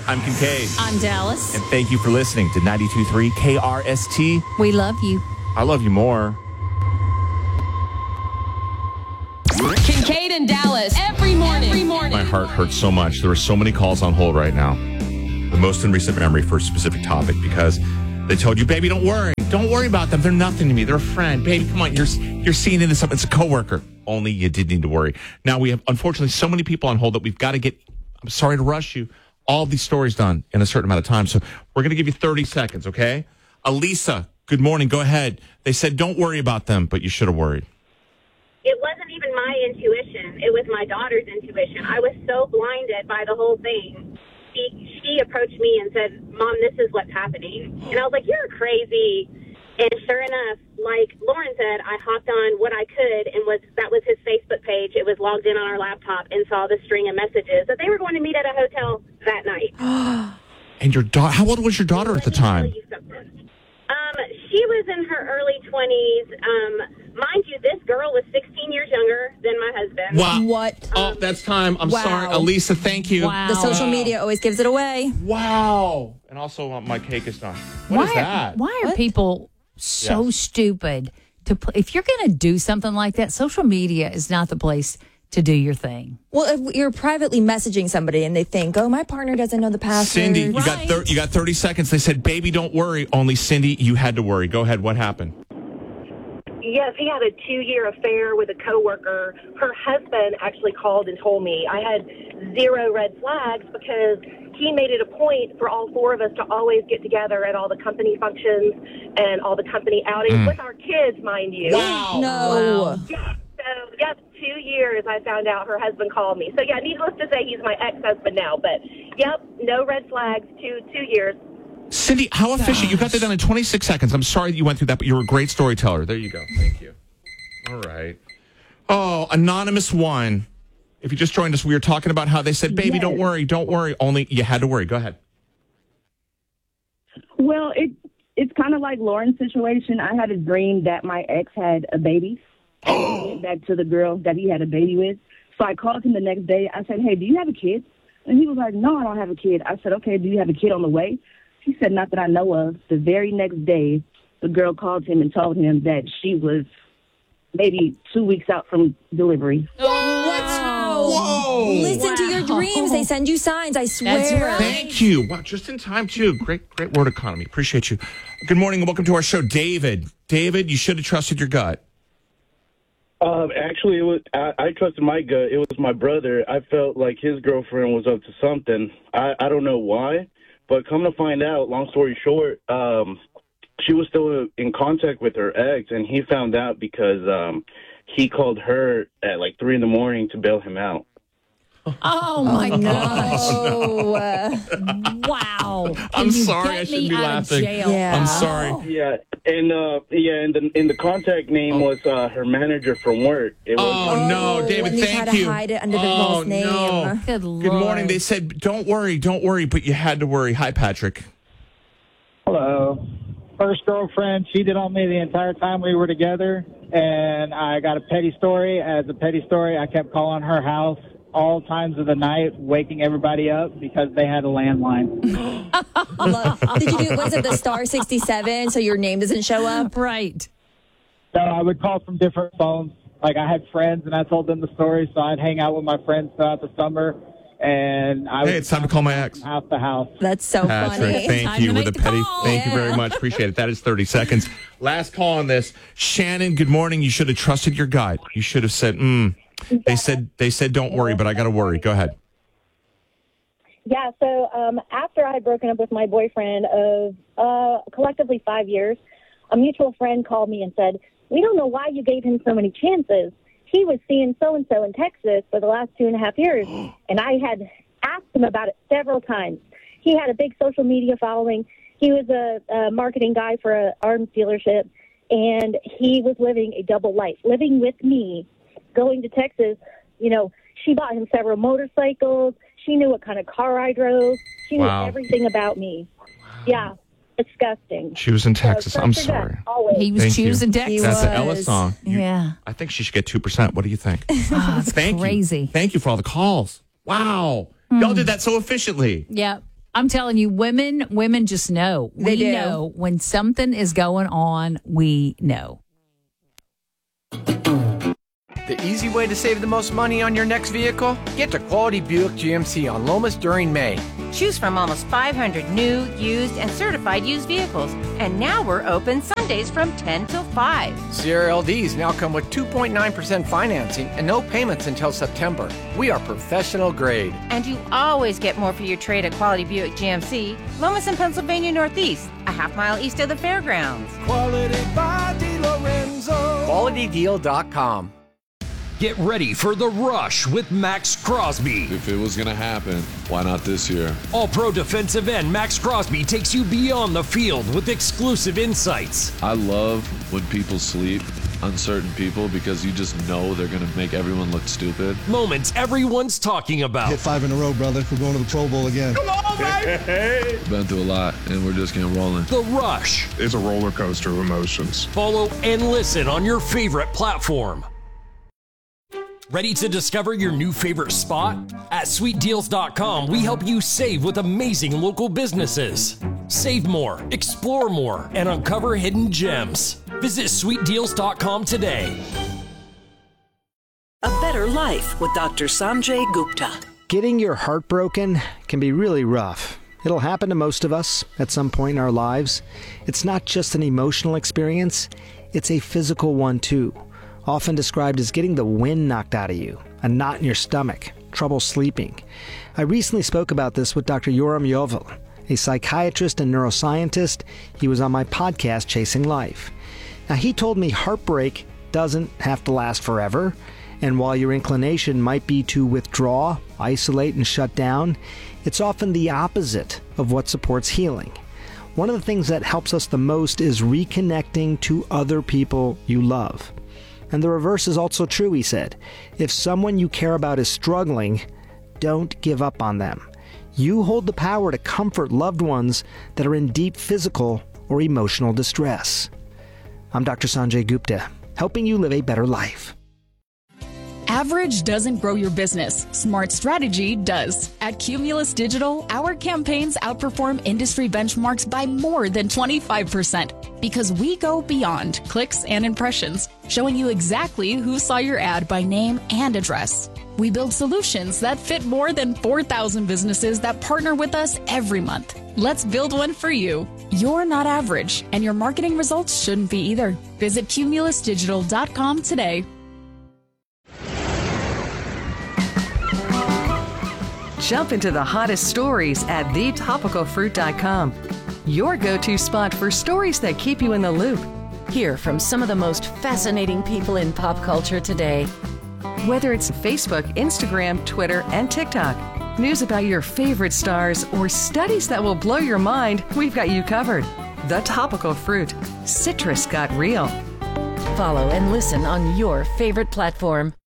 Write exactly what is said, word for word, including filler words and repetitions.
I'm Kincaid. I'm Dallas. And thank you for listening to ninety-two point three K R S T. We love you. I love you more. Kincaid and Dallas every morning. Every morning. My heart hurts so much. There are so many calls on hold right now. The most in recent memory for a specific topic because they told you, baby, don't worry. Don't worry about them. They're nothing to me. They're a friend. Baby, come on. You're you're seeing into something. It's a coworker. Only you did need to worry. Now, we have, unfortunately, so many people on hold that we've got to get, I'm sorry to rush you, all of these stories done in a certain amount of time. So we're going to give you thirty seconds, okay? Elisa, good morning. Go ahead. They said, don't worry about them, but you should have worried. It wasn't even my intuition. It was my daughter's intuition. I was so blinded by the whole thing. She, she approached me and said, Mom, this is what's happening. And I was like, you're crazy. And sure enough, like Lauren said, I hopped on what I could, and was that was his Facebook page. It was logged in on our laptop and saw the string of messages that they were going to meet at a hotel that night. And your daughter, how old was your daughter at the time? Um, she was in her early twenties. Um, mind you, this girl was sixteen years younger than my husband. Wow. What? Oh, that's time. I'm Wow. sorry. Elisa, thank you. Wow. The social media always gives it away. Wow. And also, uh, my cake is done. What why is that? Are, why are What? people so Yeah. stupid to put? If you're going to do something like that, social media is not the place to do your thing. Well, if you're privately messaging somebody and they think, oh, my partner doesn't know the password. Cindy, you got Right. thir- you got thirty seconds. They said, baby, don't worry. Only Cindy, you had to worry. Go ahead. What happened? Yes, he had a two-year affair with a coworker. Her husband actually called and told me. I had zero red flags because he made it a point for all four of us to always get together at all the company functions and all the company outings Mm. with our kids, mind you. Wow. No. Yeah, so, yep, two years I found out her husband called me. So, yeah, needless to say, he's my ex-husband now. But, yep, no red flags, two, two years. Cindy, how efficient. You got that done in twenty-six seconds. I'm sorry that you went through that, but you're a great storyteller. There you go. Thank you. All right. Oh, Anonymous One. If you just joined us, we were talking about how they said, baby, don't worry, don't worry. Only you had to worry. Go ahead. Well, it it's kind of like Lauren's situation. I had a dream that my ex had a baby. And I went back to the girl that he had a baby with. So I called him the next day. I said, hey, do you have a kid? And he was like, no, I don't have a kid. I said, okay, do you have a kid on the way? He said, not that I know of. The very next day, the girl called him and told him that she was maybe two weeks out from delivery. Wow. Whoa. Listen to your Wow. dreams. They send you signs, I swear. That's right. Thank you. Wow, just in time, too. Great, great word economy. Appreciate you. Good morning and welcome to our show, David. David, you should have trusted your gut. Um, actually, it was, I, I trusted my gut. It was my brother. I felt like his girlfriend was up to something. I, I don't know why, but come to find out, long story short, um, she was still in contact with her ex, and he found out because um, he called her at like three in the morning to bail him out. Oh my gosh! Oh, uh, Wow! I'm Can you sorry, get I shouldn't me be out of laughing. jail? Yeah. I'm sorry. Yeah, and uh, yeah, and the and the contact name was uh, her manager from work. It was, Oh, no, David, and you thank had to you. hide it under the oh, false name. No. Good Lord. Good morning. They said, don't worry, don't worry, but you had to worry. Hi, Patrick. Hello. First girlfriend cheated on me the entire time we were together, and I got a petty story. As a petty story, I kept calling her house all times of the night, waking everybody up because they had a landline. I love, did you do, what is it, the star sixty-seven, so your name doesn't show up? Right. So I would call from different phones. Like, I had friends, and I told them the story, so I'd hang out with my friends throughout the summer, and I Hey, would it's time to call my ex. house to house. That's so Patrick, funny. thank Time you to with make a the petty. call. Thank you Yeah. very much. Appreciate it. That is thirty seconds. Last call on this. Shannon, good morning. You should have trusted your gut. You should have said, mm. They said, they said, don't worry, but I got to worry. Go ahead. Yeah, so um, after I had broken up with my boyfriend of uh, collectively five years, a mutual friend called me and said, we don't know why you gave him so many chances. He was seeing so-and-so in Texas for the last two and a half years, and I had asked him about it several times. He had a big social media following. He was a, a marketing guy for an arms dealership, and he was living a double life, living with me, going to Texas. You know, she bought him several motorcycles. She knew what kind of car I drove. She knew Wow. everything about me. Yeah, disgusting. She was in Texas. So, I'm trust your gut, sorry. always. He was Thank you. choosing Texas. He That's was. an Ella song. You- Yeah. I think she should get two percent. What do you think? Oh, it's Thank crazy. you. Thank you for all the calls. Wow. Y'all did that so efficiently. Yep. I'm telling you, women, women just know. They we do. know when something is going on. We know. The easy way to save the most money on your next vehicle? Get to Quality Buick G M C on Lomas during May. Choose from almost five hundred new, used, and certified used vehicles. And now we're open Sundays from ten till five. Sierra L Ds now come with two point nine percent financing and no payments until September. We are professional grade. And you always get more for your trade at Quality Buick G M C, Lomas and Pennsylvania Northeast, a half mile east of the fairgrounds. Quality by DiLorenzo. Quality Deal dot com. Get ready for The Rush with Max Crosby. If it was going to happen, why not this year? All-pro defensive end Max Crosby takes you beyond the field with exclusive insights. I love when people sleep, uncertain people, because you just know they're going to make everyone look stupid. Moments everyone's talking about. Hit five in a row, brother. We're going to the Pro Bowl again. Come on, baby! Been through a lot, and we're just getting rolling. The Rush is a roller coaster of emotions. Follow and listen on your favorite platform. Ready to discover your new favorite spot? At sweet deals dot com, we help you save with amazing local businesses. Save more, explore more, and uncover hidden gems. Visit sweet deals dot com today. A Better Life with Doctor Sanjay Gupta. Getting your heart broken can be really rough. It'll happen to most of us at some point in our lives. It's not just an emotional experience, it's a physical one too. Often described as getting the wind knocked out of you, a knot in your stomach, trouble sleeping. I recently spoke about this with Doctor Yoram Yovel, a psychiatrist and neuroscientist. He was on my podcast, Chasing Life. Now, he told me heartbreak doesn't have to last forever, and while your inclination might be to withdraw, isolate, and shut down, it's often the opposite of what supports healing. One of the things that helps us the most is reconnecting to other people you love. And the reverse is also true, he said. If someone you care about is struggling, don't give up on them. You hold the power to comfort loved ones that are in deep physical or emotional distress. I'm Doctor Sanjay Gupta, helping you live a better life. Average doesn't grow your business. Smart strategy does. At Cumulus Digital, our campaigns outperform industry benchmarks by more than twenty-five percent because we go beyond clicks and impressions, showing you exactly who saw your ad by name and address. We build solutions that fit more than four thousand businesses that partner with us every month. Let's build one for you. You're not average, and your marketing results shouldn't be either. Visit Cumulus Digital dot com today. Jump into the hottest stories at the topical fruit dot com. Your go-to spot for stories that keep you in the loop. Hear from some of the most fascinating people in pop culture today. Whether it's Facebook, Instagram, Twitter, and TikTok, news about your favorite stars, or studies that will blow your mind, we've got you covered. The Topical Fruit. Citrus got real. Follow and listen on your favorite platform.